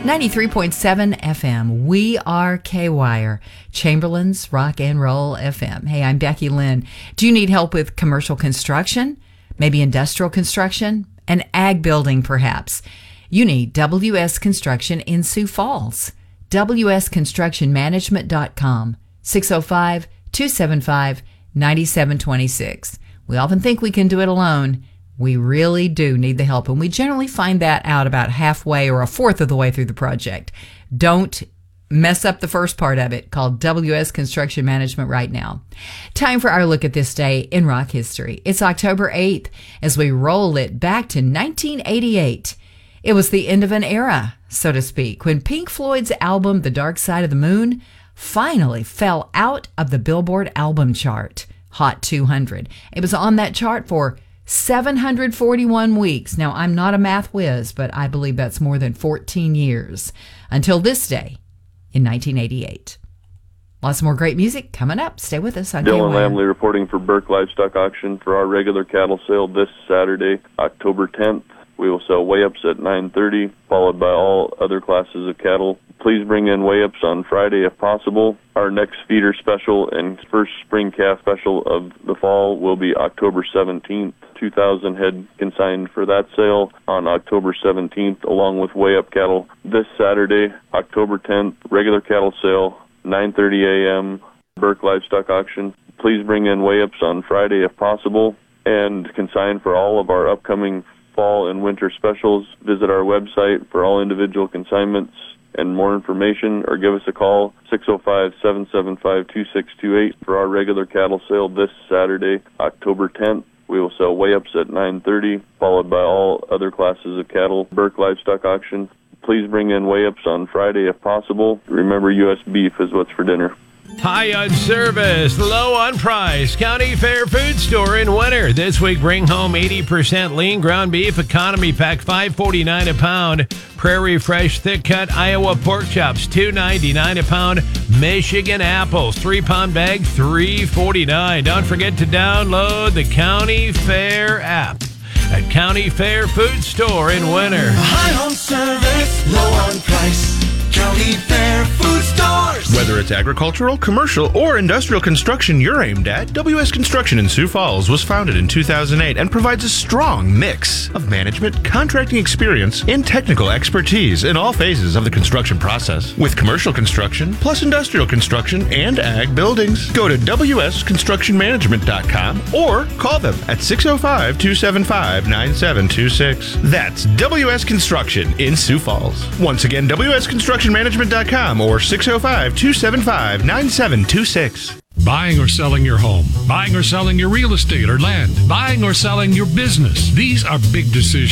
93.7 FM. We are K-Wire, Chamberlain's Rock and Roll FM. Hey, I'm Becky Lynn. Do you need help with commercial construction? Maybe industrial construction? An ag building, perhaps? You need WS Construction in Sioux Falls. WSConstructionManagement.com. 605-275-9726. We often think we can do it alone. We really do need the help, and we generally find that out about halfway or a fourth of the way through the project. Don't mess up the first part of it. Call WS Construction Management right now. Time for our look at this day in rock history. It's October 8th as we roll it back to 1988. It was the end of an era, so to speak, when Pink Floyd's album The Dark Side of the Moon finally fell out of the Billboard album chart, Hot 200. It was on that chart for 741 weeks. Now, I'm not a math whiz, but I believe that's more than 14 years until this day in 1988. Lots more great music coming up. Stay with us on Dylan KY. Lamley reporting for Burke Livestock Auction for our regular cattle sale this Saturday, October 10th. We will sell weigh-ups at 9:30, followed by all other classes of cattle. Please bring in weigh-ups on Friday if possible. Our next feeder special and first spring calf special of the fall will be October 17th. 2,000 head consigned for that sale on October 17th, along with weigh-up cattle. This Saturday, October 10th, regular cattle sale, 9:30 a.m., Burke Livestock Auction. Please bring in weigh-ups on Friday if possible, and consign for all of our upcoming fall and winter specials. Visit our website for all individual consignments and more information, or give us a call, 605-775-2628 for our regular cattle sale this Saturday, October 10th. We will sell weigh-ups at 9:30, followed by all other classes of cattle. Burke Livestock Auction. Please bring in weigh-ups on Friday if possible. Remember, U.S. beef is what's for dinner. High on service, low on price. County Fair Food Store in winter. This week, bring home 80% lean ground beef economy pack, $5.49 a pound. Prairie Fresh thick cut Iowa pork chops, $2.99 a pound. Michigan apples, 3-pound bag, $3.49. Don't forget to download the County Fair app at County Fair Food Store in winter. High on service, low on price. County Fair Food Stores. Whether it's agricultural, commercial, or industrial construction you're aimed at, WS Construction in Sioux Falls was founded in 2008 and provides a strong mix of management, contracting experience, and technical expertise in all phases of the construction process. With commercial construction, plus industrial construction and ag buildings. Go to WSConstructionManagement.com or call them at 605-275-9726. That's WS Construction in Sioux Falls. Once again, WSConstructionManagement.com or 605-275-9726. Buying or selling your home, buying or selling your real estate or land, buying or selling your business. These are big decisions.